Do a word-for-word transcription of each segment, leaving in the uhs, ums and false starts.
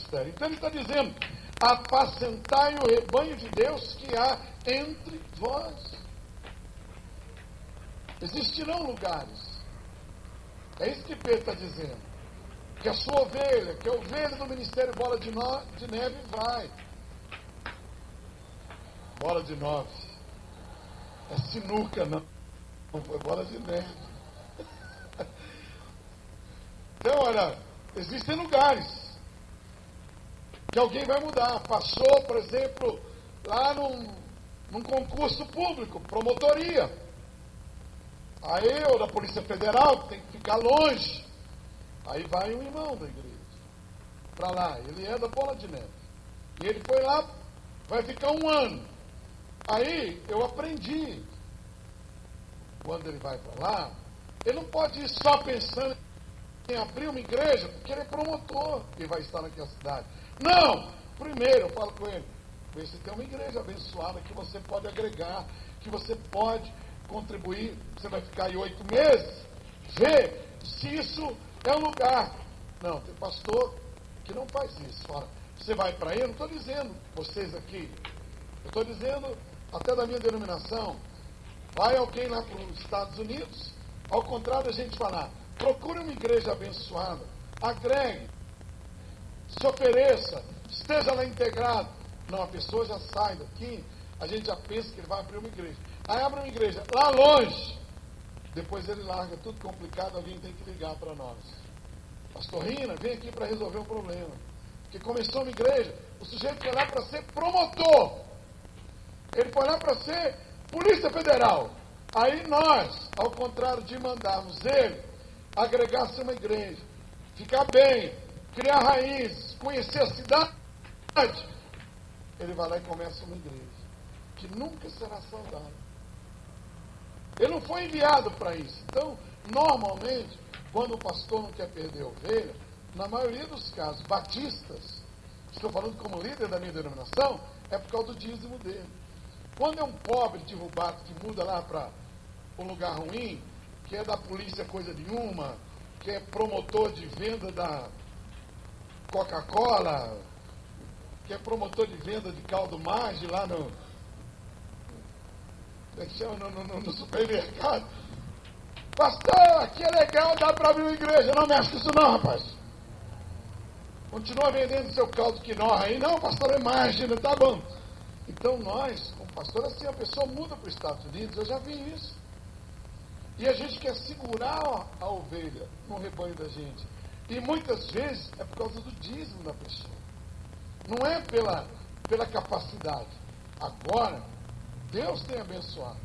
ministério. Então ele está dizendo, apacentai o rebanho de Deus que há entre vós. Existirão lugares. É isso que Pedro está dizendo. Que a sua ovelha, que a ovelha do ministério Bola de, no, de Neve vai. Bola de nove. É sinuca, não. Não foi bola de neve. Então, olha, existem lugares que alguém vai mudar. Passou, por exemplo, lá num, num concurso público, promotoria. Aí, ou da Polícia Federal, que tem que ficar longe. Aí vai um irmão da igreja para lá. Ele é da Bola de Neve. E ele foi lá, vai ficar um ano. Aí eu aprendi. Quando ele vai para lá, ele não pode ir só pensando em abrir uma igreja, porque ele é promotor e vai estar naquela cidade. Não! Primeiro eu falo com ele, vê se tem uma igreja abençoada que você pode agregar, que você pode contribuir. Você vai ficar aí oito meses, vê se isso é um lugar. Não, tem pastor que não faz isso. Fala, você vai para aí, eu não estou dizendo, vocês aqui, eu estou dizendo até da minha denominação, vai alguém lá para os Estados Unidos, ao contrário da gente falar, procure uma igreja abençoada, agregue, se ofereça, esteja lá integrado. Não, a pessoa já sai daqui, a gente já pensa que ele vai abrir uma igreja. Aí abre uma igreja lá longe, depois ele larga tudo complicado, alguém tem que ligar para nós. Pastor Rina, vem aqui para resolver um problema. Porque começou uma igreja, o sujeito foi lá para ser promotor. Ele foi lá para ser Polícia Federal. Aí nós, ao contrário de mandarmos ele agregar-se uma igreja, ficar bem, criar raízes, conhecer a cidade, ele vai lá e começa uma igreja, que nunca será saudável. Ele não foi enviado para isso. Então, normalmente, quando o pastor não quer perder a ovelha, na maioria dos casos, batistas, estou falando como líder da minha denominação, é por causa do dízimo dele. Quando é um pobre derrubado que muda lá para um lugar ruim, que é da polícia coisa nenhuma, que é promotor de venda da Coca-Cola, que é promotor de venda de caldo Maggi lá no, no, no, no supermercado. Pastor, aqui é legal, dá para abrir uma igreja. Não mexe com isso não, rapaz. Continua vendendo seu caldo quinoa aí. Não, pastor, imagina, tá bom. Então nós, como pastor, assim, a pessoa muda para os Estados Unidos, eu já vi isso. E a gente quer segurar a ovelha no rebanho da gente. E muitas vezes é por causa do dízimo da pessoa. Não é pela, pela capacidade. Agora, Deus tem abençoado.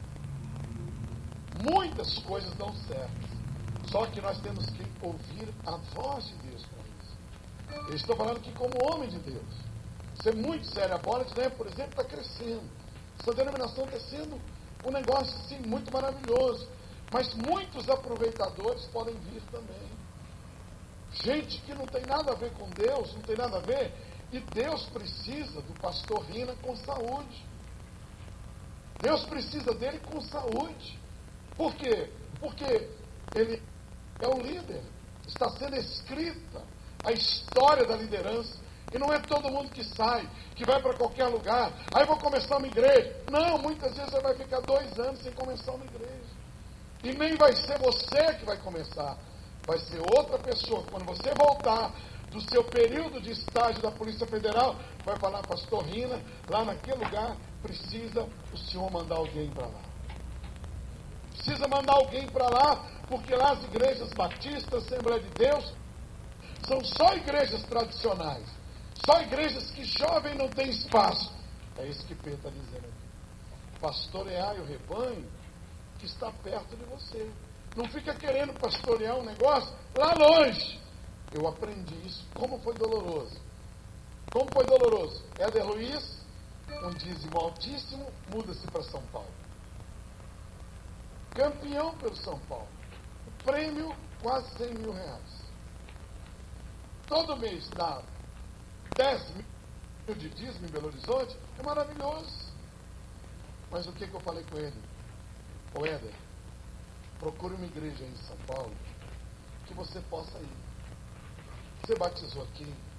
Muitas coisas dão certo. Só que nós temos que ouvir a voz de Deus para isso. Eu estou falando aqui como homem de Deus. Isso é muito sério. A Bola de Neve, por exemplo, está crescendo. Essa denominação está sendo um negócio assim, muito maravilhoso. Mas muitos aproveitadores podem vir também. Gente que não tem nada a ver com Deus, não tem nada a ver. E Deus precisa do pastor Rina com saúde. Deus precisa dele com saúde. Por quê? Porque ele é o líder. Está sendo escrita a história da liderança. E não é todo mundo que sai, que vai para qualquer lugar. Aí vou começar uma igreja. Não, muitas vezes você vai ficar dois anos sem começar uma igreja. E nem vai ser você que vai começar. Vai ser outra pessoa. Quando você voltar do seu período de estágio da Polícia Federal, vai falar, pastor Rina, lá naquele lugar, precisa o senhor mandar alguém para lá. Precisa mandar alguém para lá, porque lá as igrejas batistas, Assembleia de Deus, são só igrejas tradicionais. Só igrejas que jovem não tem espaço. É isso que Pedro está dizendo aqui. Pastoreai o rebanho que está perto de você. Não fica querendo pastorear um negócio lá longe. Eu aprendi isso. Como foi doloroso. Como foi doloroso. Éder Luiz, um dízimo altíssimo, muda-se para São Paulo. Campeão pelo São Paulo. O prêmio, quase cem mil reais. Todo mês dá dez mil de dízimo em Belo Horizonte. É maravilhoso. Mas o que, que eu falei com ele? Ô Éder, procure uma igreja em São Paulo que você possa ir. Você batizou aqui,